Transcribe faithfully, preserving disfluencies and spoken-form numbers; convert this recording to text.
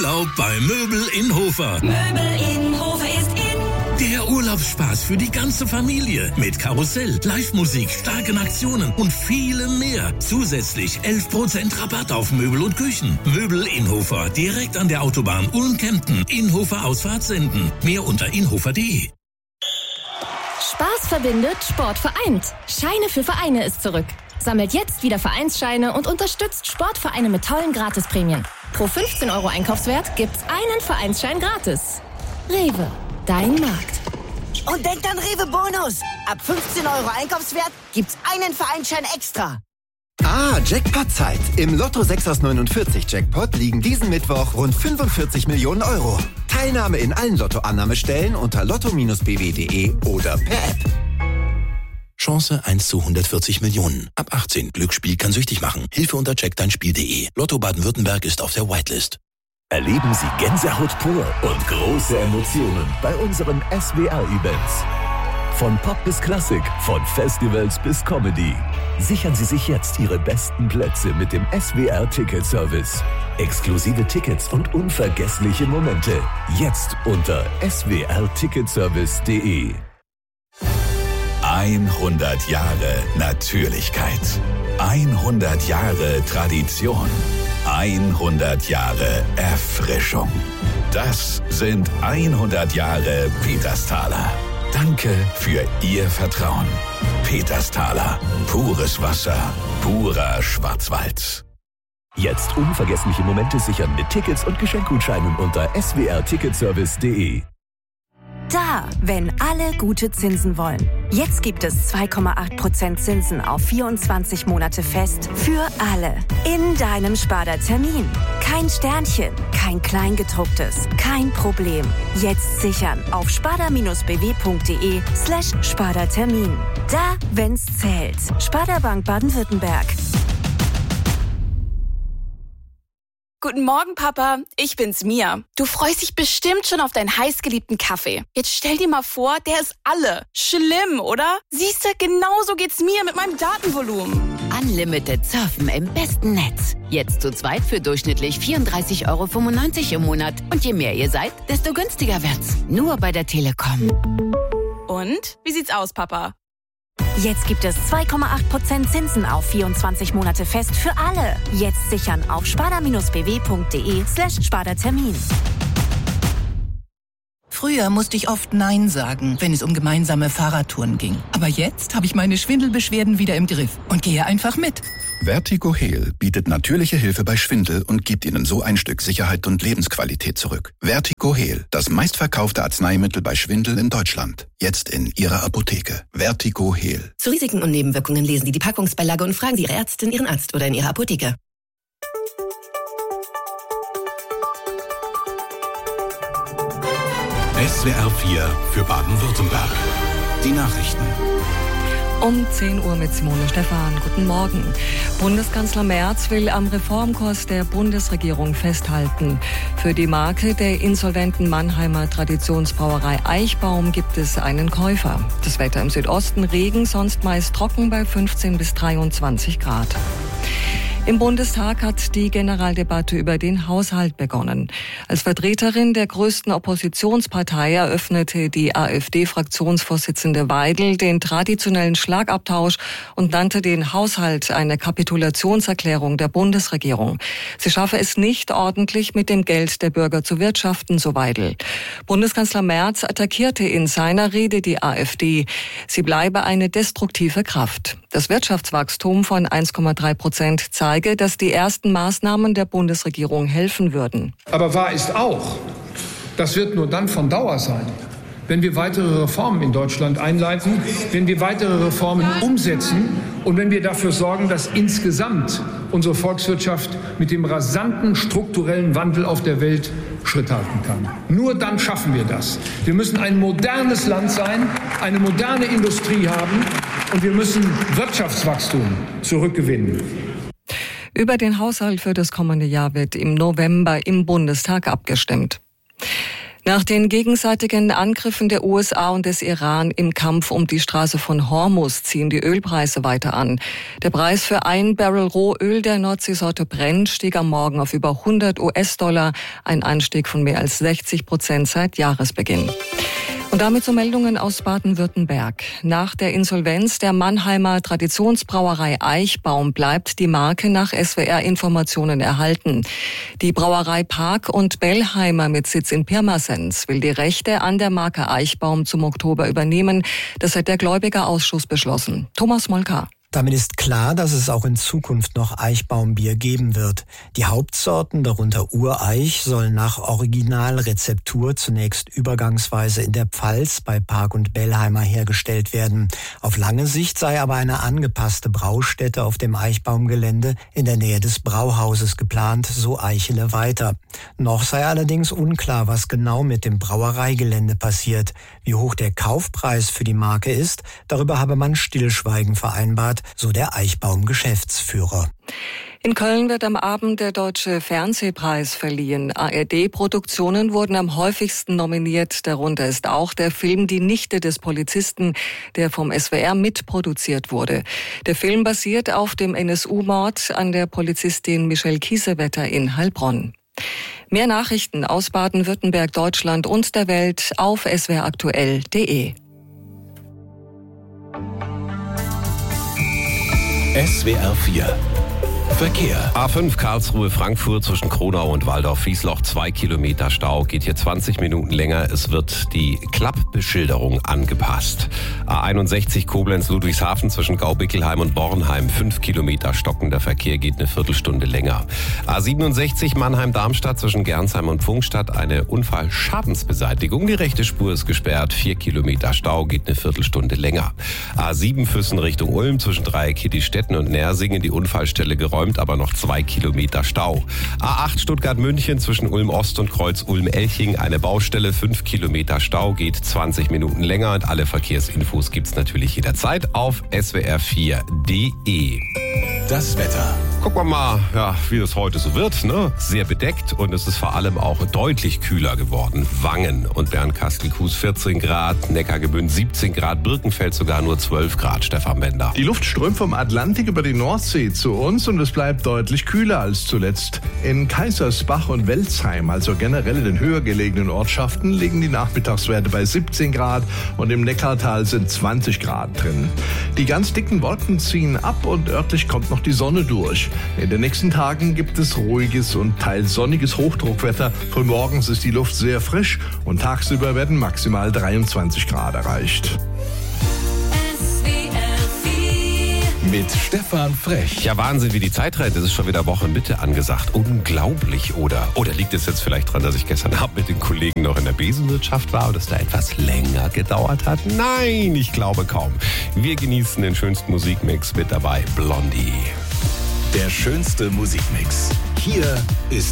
Urlaub bei Möbel in Hofer. Möbel in Hofer ist in. Der Urlaubsspaß für die ganze Familie. Mit Karussell, Live-Musik, starken Aktionen und vielem mehr. Zusätzlich elf Prozent Rabatt auf Möbel und Küchen. Möbel in Hofer, direkt an der Autobahn Ulm-Kempten. Inhofer Ausfahrt senden. Mehr unter inhofer punkt de. Spaß verbindet, Sport vereint. Scheine für Vereine ist zurück. Sammelt jetzt wieder Vereinsscheine und unterstützt Sportvereine mit tollen Gratisprämien. Pro fünfzehn Euro Einkaufswert gibt's einen Vereinsschein gratis. Rewe, dein Markt. Und denkt an Rewe Bonus. Ab fünfzehn Euro Einkaufswert gibt's einen Vereinsschein extra. Ah, Jackpot-Zeit. Im Lotto sechs aus neunundvierzig Jackpot liegen diesen Mittwoch rund fünfundvierzig Millionen Euro. Teilnahme in allen Lottoannahmestellen unter lotto Bindestrich b w punkt de oder per App. Chance eins zu hundertvierzig Millionen. Ab achtzehn. Glücksspiel kann süchtig machen. Hilfe unter check dein spiel punkt de. Lotto Baden-Württemberg ist auf der Whitelist. Erleben Sie Gänsehaut pur und große Emotionen bei unseren S W R-Events. Von Pop bis Klassik, von Festivals bis Comedy. Sichern Sie sich jetzt Ihre besten Plätze mit dem S W R-Ticket-Service. Exklusive Tickets und unvergessliche Momente. Jetzt unter s w r ticketservice punkt de. hundert Jahre Natürlichkeit. hundert Jahre Tradition. hundert Jahre Erfrischung. Das sind hundert Jahre Petersthaler. Danke für Ihr Vertrauen. Petersthaler. Pures Wasser. Purer Schwarzwald. Jetzt unvergessliche Momente sichern mit Tickets und Geschenkgutscheinen unter s w r ticketservice punkt de. Da, wenn alle gute Zinsen wollen. Jetzt gibt es zwei Komma acht Prozent Zinsen auf vierundzwanzig Monate fest für alle. In deinem Sparda-Termin. Kein Sternchen, kein Kleingedrucktes, kein Problem. Jetzt sichern auf sparda-bw punkt de slash Sparda-Termin. Da, wenn's zählt. Sparda Bank Baden-Württemberg. Guten Morgen, Papa. Ich bin's, Mia. Du freust dich bestimmt schon auf deinen heißgeliebten Kaffee. Jetzt stell dir mal vor, der ist alle. Schlimm, oder? Siehst du, genauso geht's mir mit meinem Datenvolumen. Unlimited Surfen im besten Netz. Jetzt zu zweit für durchschnittlich vierunddreißig Euro fünfundneunzig im Monat. Und je mehr ihr seid, desto günstiger wird's. Nur bei der Telekom. Und? Wie sieht's aus, Papa? Jetzt gibt es zwei Komma acht Prozent Zinsen auf vierundzwanzig Monate fest für alle. Jetzt sichern auf sparda-bw punkt de slash Sparda-Termin. Früher musste ich oft Nein sagen, wenn es um gemeinsame Fahrradtouren ging. Aber jetzt habe ich meine Schwindelbeschwerden wieder im Griff und gehe einfach mit. Vertigo Heal bietet natürliche Hilfe bei Schwindel und gibt Ihnen so ein Stück Sicherheit und Lebensqualität zurück. Vertigo Heal, das meistverkaufte Arzneimittel bei Schwindel in Deutschland. Jetzt in Ihrer Apotheke. Vertigo Heal. Zu Risiken und Nebenwirkungen lesen Sie die Packungsbeilage und fragen Sie Ihre Ärztin, Ihren Arzt oder in Ihrer Apotheke. S W R vier für Baden-Württemberg. Die Nachrichten. Um zehn Uhr mit Simone Stephan. Guten Morgen. Bundeskanzler Merz will am Reformkurs der Bundesregierung festhalten. Für die Marke der insolventen Mannheimer Traditionsbrauerei Eichbaum gibt es einen Käufer. Das Wetter im Südosten Regen, sonst meist trocken bei fünfzehn bis dreiundzwanzig Grad. Im Bundestag hat die Generaldebatte über den Haushalt begonnen. Als Vertreterin der größten Oppositionspartei eröffnete die AfD-Fraktionsvorsitzende Weidel den traditionellen Schlagabtausch und nannte den Haushalt eine Kapitulationserklärung der Bundesregierung. Sie schaffe es nicht, ordentlich mit dem Geld der Bürger zu wirtschaften, so Weidel. Bundeskanzler Merz attackierte in seiner Rede die AfD. Sie bleibe eine destruktive Kraft. Das Wirtschaftswachstum von eins Komma drei Prozent zeige, dass die ersten Maßnahmen der Bundesregierung helfen würden. Aber wahr ist auch, das wird nur dann von Dauer sein, wenn wir weitere Reformen in Deutschland einleiten, wenn wir weitere Reformen umsetzen und wenn wir dafür sorgen, dass insgesamt unsere Volkswirtschaft mit dem rasanten strukturellen Wandel auf der Welt Schritt halten kann. Nur dann schaffen wir das. Wir müssen ein modernes Land sein, eine moderne Industrie haben und wir müssen Wirtschaftswachstum zurückgewinnen. Über den Haushalt für das kommende Jahr wird im November im Bundestag abgestimmt. Nach den gegenseitigen Angriffen der U S A und des Iran im Kampf um die Straße von Hormuz ziehen die Ölpreise weiter an. Der Preis für ein Barrel Rohöl der Nordseesorte Brent stieg am Morgen auf über hundert US-Dollar, ein Anstieg von mehr als sechzig Prozent seit Jahresbeginn. Und damit zu Meldungen aus Baden-Württemberg. Nach der Insolvenz der Mannheimer Traditionsbrauerei Eichbaum bleibt die Marke nach S W R-Informationen erhalten. Die Brauerei Park und Bellheimer mit Sitz in Pirmasens will die Rechte an der Marke Eichbaum zum Oktober übernehmen. Das hat der Gläubigerausschuss beschlossen. Thomas Molka. Damit ist klar, dass es auch in Zukunft noch Eichbaumbier geben wird. Die Hauptsorten, darunter Ureich, sollen nach Originalrezeptur zunächst übergangsweise in der Pfalz bei Park und Bellheimer hergestellt werden. Auf lange Sicht sei aber eine angepasste Braustätte auf dem Eichbaumgelände in der Nähe des Brauhauses geplant, so Eichele weiter. Noch sei allerdings unklar, was genau mit dem Brauereigelände passiert. Wie hoch der Kaufpreis für die Marke ist, darüber habe man Stillschweigen vereinbart, so der Eichbaum-Geschäftsführer. In Köln wird am Abend der Deutsche Fernsehpreis verliehen. A R D-Produktionen wurden am häufigsten nominiert. Darunter ist auch der Film Die Nichte des Polizisten, der vom S W R mitproduziert wurde. Der Film basiert auf dem N S U-Mord an der Polizistin Michelle Kiesewetter in Heilbronn. Mehr Nachrichten aus Baden-Württemberg, Deutschland und der Welt auf s w r aktuell punkt d e. S W R vier Verkehr. A fünf Karlsruhe-Frankfurt zwischen Kronau und Waldorf-Wiesloch, zwei Kilometer Stau, geht hier zwanzig Minuten länger. Es wird die Klappbeschilderung angepasst. A einundsechzig Koblenz-Ludwigshafen zwischen Gaubickelheim und Bornheim, fünf Kilometer stockender Verkehr, geht eine Viertelstunde länger. A siebenundsechzig Mannheim-Darmstadt zwischen Gernsheim und Pfungstadt, eine Unfallschadensbeseitigung. Die rechte Spur ist gesperrt, vier Kilometer Stau, geht eine Viertelstunde länger. A sieben Füssen Richtung Ulm zwischen Dreieck-Hittistetten und Nersingen, die Unfallstelle geräumt, aber noch zwei Kilometer Stau. A acht Stuttgart-München zwischen Ulm-Ost und Kreuz Ulm-Elching, eine Baustelle, fünf Kilometer Stau, geht zwanzig Minuten länger und alle Verkehrsinfos gibt's natürlich jederzeit auf s w r vier punkt d e. Das Wetter. Gucken wir mal, ja, wie es heute so wird, ne? Sehr bedeckt und es ist vor allem auch deutlich kühler geworden. Wangen und Bernkastel-Kues vierzehn Grad, Neckargebünd siebzehn Grad, Birkenfeld sogar nur zwölf Grad, Stefan Bender. Die Luft strömt vom Atlantik über die Nordsee zu uns und es bleibt deutlich kühler als zuletzt. In Kaisersbach und Welzheim, also generell in den höher gelegenen Ortschaften, liegen die Nachmittagswerte bei siebzehn Grad und im Neckartal sind zwanzig Grad drin. Die ganz dicken Wolken ziehen ab und örtlich kommt noch die Sonne durch. In den nächsten Tagen gibt es ruhiges und teils sonniges Hochdruckwetter. Von morgens ist die Luft sehr frisch und tagsüber werden maximal dreiundzwanzig Grad erreicht. Mit Stefan Frech. Ja, Wahnsinn, wie die Zeit rennt. Es ist schon wieder Wochenmitte angesagt. Unglaublich, oder? Oder liegt es jetzt vielleicht daran, dass ich gestern Abend mit den Kollegen noch in der Besenwirtschaft war und es da etwas länger gedauert hat? Nein, ich glaube kaum. Wir genießen den schönsten Musikmix, mit dabei Blondie. Der schönste Musikmix. Hier ist